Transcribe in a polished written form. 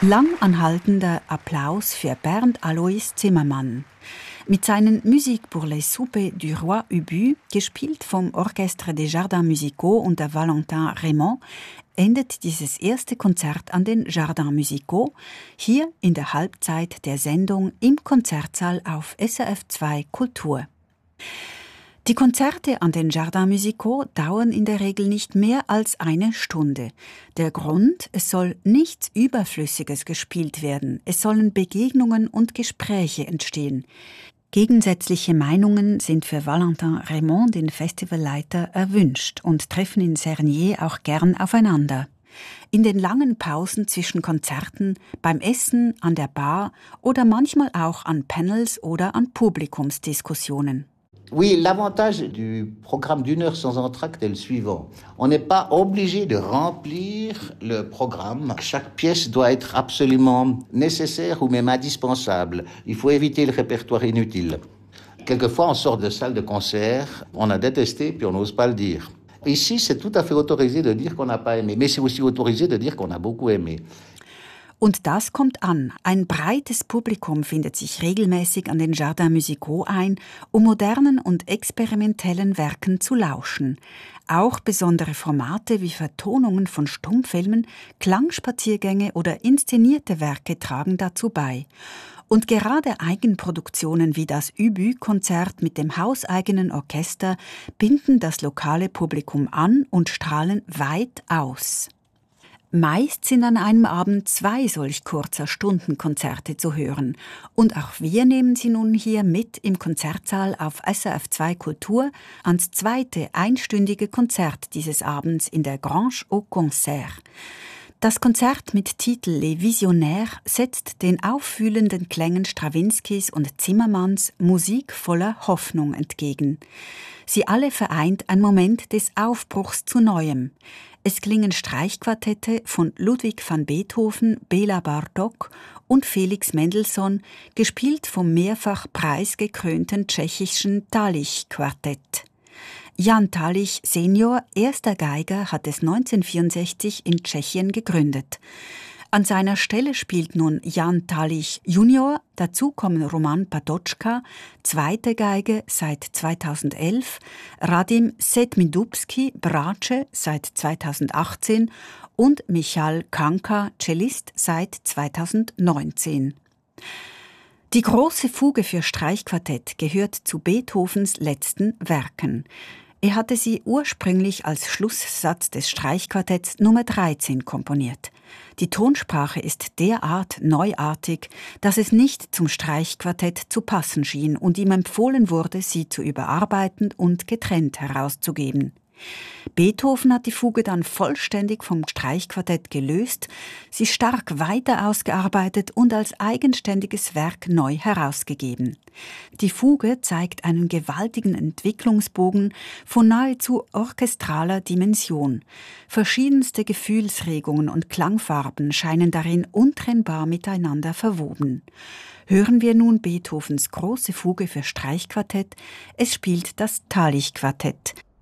Lang anhaltender Applaus für Bernd Alois Zimmermann. Mit seinen Musique pour les soupers du Roi Ubu, gespielt vom Orchestre des Jardins Musicaux unter Valentin Raymond, endet dieses erste Konzert an den Jardins Musicaux, hier in der Halbzeit der Sendung im Konzertsaal auf SRF 2 Kultur. Die Konzerte an den Jardins Musicaux dauern in der Regel nicht mehr als eine Stunde. Der Grund: es soll nichts Überflüssiges gespielt werden. Es sollen Begegnungen und Gespräche entstehen. Gegensätzliche Meinungen sind für Valentin Raymond, den Festivalleiter, erwünscht und treffen in Sernier auch gern aufeinander. In den langen Pausen zwischen Konzerten, beim Essen, an der Bar oder manchmal auch an Panels oder an Publikumsdiskussionen. Oui, l'avantage du programme d'une heure sans entracte est le suivant. On n'est pas obligé de remplir le programme. Chaque pièce doit être absolument nécessaire ou même indispensable. Il faut éviter le répertoire inutile. Quelquefois, on sort de salle de concert, on a détesté, puis on n'ose pas le dire. Ici, c'est tout à fait autorisé de dire qu'on n'a pas aimé, mais c'est aussi autorisé de dire qu'on a beaucoup aimé. Und das kommt an. Ein breites Publikum findet sich regelmäßig an den Jardins Musicaux ein, um modernen und experimentellen Werken zu lauschen. Auch besondere Formate wie Vertonungen von Stummfilmen, Klangspaziergänge oder inszenierte Werke tragen dazu bei. Und gerade Eigenproduktionen wie das Ubu-Konzert mit dem hauseigenen Orchester binden das lokale Publikum an und strahlen weit aus. Meist sind an einem Abend 2 solch kurzer Stundenkonzerte zu hören. Und auch wir nehmen Sie nun hier mit im Konzertsaal auf SRF 2 Kultur ans zweite einstündige Konzert dieses Abends in der Grange au Concert. Das Konzert mit Titel Les Visionnaires setzt den auffühlenden Klängen Strawinskys und Zimmermanns Musik voller Hoffnung entgegen. Sie alle vereint ein Moment des Aufbruchs zu Neuem. Es klingen Streichquartette von Ludwig van Beethoven, Béla Bartók und Felix Mendelssohn, gespielt vom mehrfach preisgekrönten tschechischen Talich-Quartett. Jan Talich Senior, erster Geiger, hat es 1964 in Tschechien gegründet. An seiner Stelle spielt nun Jan Talich Junior, dazu kommen Roman Patočka, zweite Geige seit 2011, Radim Sedmidubski Bratsche seit 2018 und Michal Kanka Cellist seit 2019. Die große Fuge für Streichquartett gehört zu Beethovens letzten Werken. Er hatte sie ursprünglich als Schlusssatz des Streichquartetts Nummer 13 komponiert. Die Tonsprache ist derart neuartig, dass es nicht zum Streichquartett zu passen schien und ihm empfohlen wurde, sie zu überarbeiten und getrennt herauszugeben. Beethoven hat die Fuge dann vollständig vom Streichquartett gelöst, sie stark weiter ausgearbeitet und als eigenständiges Werk neu herausgegeben. Die Fuge zeigt einen gewaltigen Entwicklungsbogen von nahezu orchestraler Dimension. Verschiedenste Gefühlsregungen und Klangfarben scheinen darin untrennbar miteinander verwoben. Hören wir nun Beethovens große Fuge für Streichquartett. Es spielt das Talich-Quartett.